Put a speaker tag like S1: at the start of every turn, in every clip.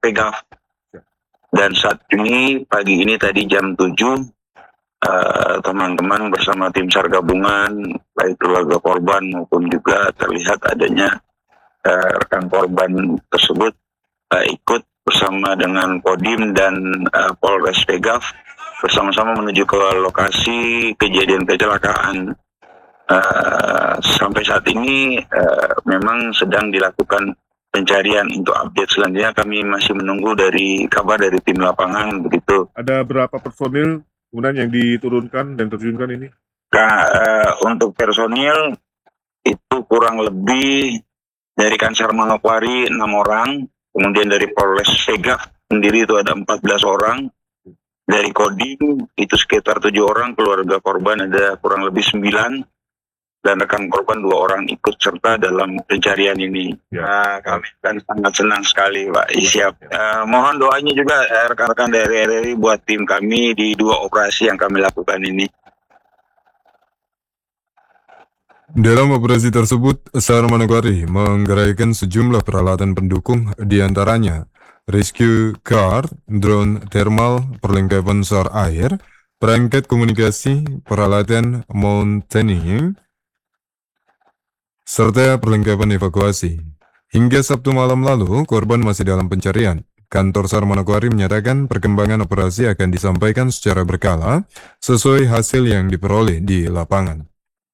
S1: PGAF. Dan saat ini, pagi ini tadi jam 7, teman-teman bersama tim SAR gabungan, baik keluarga korban maupun juga terlihat adanya rekan korban tersebut ikut bersama dengan Kodim dan Polres PGAF bersama-sama menuju ke lokasi kejadian kecelakaan. Sampai saat ini memang sedang dilakukan pencarian. Untuk update selanjutnya kami masih menunggu dari kabar dari tim lapangan begitu.
S2: Ada berapa personil kemudian yang diturunkan dan terjunkan ini?
S1: Untuk personil itu kurang lebih dari Kansar Manokwari 6 orang, kemudian dari Polres PGAF sendiri itu ada 14 orang, dari Kodim itu sekitar 7 orang, keluarga korban ada kurang lebih 9, dan rekan korban 2 orang ikut serta dalam pencarian ini.
S2: Ya.
S1: Kami kan sangat senang sekali, Pak. Siap. Mohon doanya juga rekan-rekan dari RRI buat tim kami di 2 operasi yang kami lakukan ini.
S3: Dalam operasi tersebut, SAR Manokwari menggeraikan sejumlah peralatan pendukung, diantaranya rescue car, drone thermal, perlengkapan SAR air, perangkat komunikasi, peralatan mountaineering, serta perlengkapan evakuasi. Hingga Sabtu malam lalu, korban masih dalam pencarian. Kantor SAR Manokwari menyatakan perkembangan operasi akan disampaikan secara berkala sesuai hasil yang diperoleh di lapangan.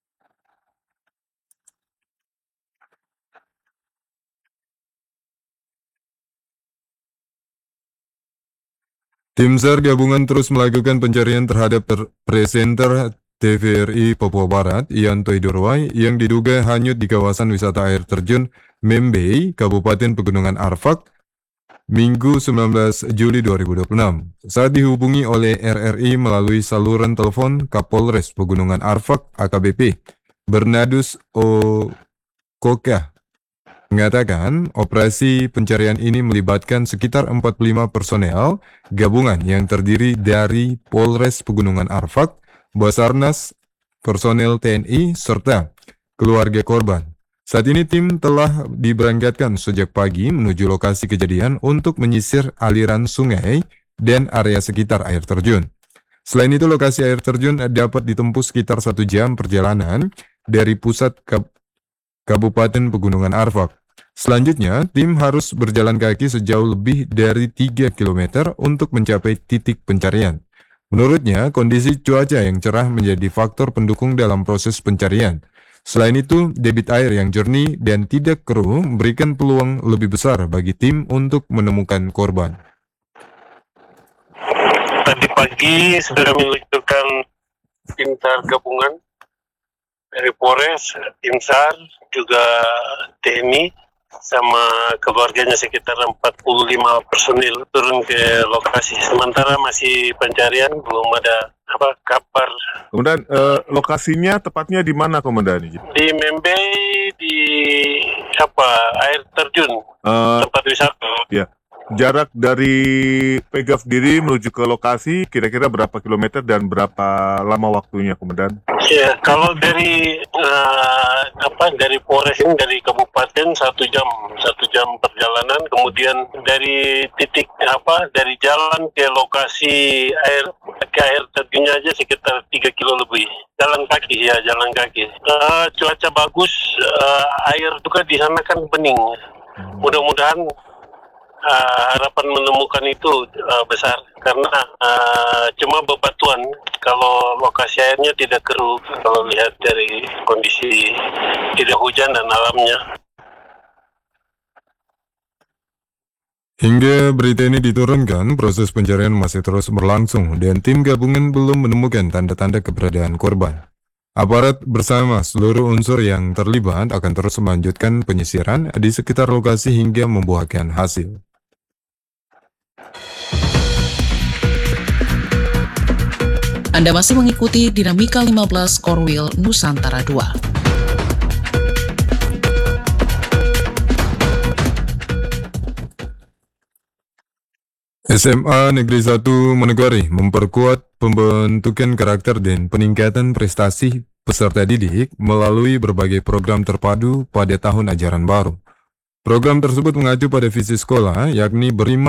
S3: Tim SAR gabungan terus melakukan pencarian terhadap presenter TVRI Papua Barat, Yanto Idorwai, yang diduga hanyut di kawasan wisata air terjun Membei, Kabupaten Pegunungan Arfak, Minggu 19 Juli 2026. Saat dihubungi oleh RRI melalui saluran telepon, Kapolres Pegunungan Arfak AKBP Bernardus Okokah mengatakan operasi pencarian ini melibatkan sekitar 45 personel gabungan yang terdiri dari Polres Pegunungan Arfak, Basarnas, personel TNI, serta keluarga korban. Saat ini tim telah diberangkatkan sejak pagi menuju lokasi kejadian untuk menyisir aliran sungai dan area sekitar air terjun. Selain itu, lokasi air terjun dapat ditempuh sekitar 1 jam perjalanan dari pusat Kabupaten Pegunungan Arfak. Selanjutnya, tim harus berjalan kaki sejauh lebih dari 3 km untuk mencapai titik pencarian. Menurutnya, kondisi cuaca yang cerah menjadi faktor pendukung dalam proses pencarian. Selain itu, debit air yang jernih dan tidak keruh memberikan peluang lebih besar bagi tim untuk menemukan korban.
S4: Tadi pagi sudah meluncurkan tim SAR gabungan dari Polres, tim SAR, juga TNI, sama keluarganya sekitar 45 personil turun ke lokasi. Sementara masih pencarian, belum ada kabar.
S2: Kemudian lokasinya tepatnya di mana, Komandan?
S4: Di Membei, di air terjun, tempat wisata.
S2: Ya. Jarak dari PGAF sendiri menuju ke lokasi kira-kira berapa kilometer dan berapa lama waktunya, Komandan?
S4: Ya, kalau dari dari Polres ini, dari kabupaten 1 jam perjalanan, kemudian dari titik dari jalan ke lokasi air terjunnya aja sekitar 3 kilo lebih. Jalan kaki. Cuaca bagus, air juga di sana kan bening. Mudah-mudahan harapan menemukan itu besar, karena cuma bebatuan. Kalau lokasi airnya tidak keruh, kalau lihat dari kondisi tidak hujan dan alamnya.
S3: Hingga berita ini diturunkan, proses pencarian masih terus berlangsung dan tim gabungan belum menemukan tanda-tanda keberadaan korban. Aparat bersama seluruh unsur yang terlibat akan terus melanjutkan penyisiran di sekitar lokasi hingga membuahkan hasil.
S5: Anda masih mengikuti Dinamika 15 Korwil Nusantara 2.
S3: SMA Negeri 1 Manokwari memperkuat pembentukan karakter dan peningkatan prestasi peserta didik melalui berbagai program terpadu pada tahun ajaran baru. Program tersebut mengacu pada visi sekolah, yakni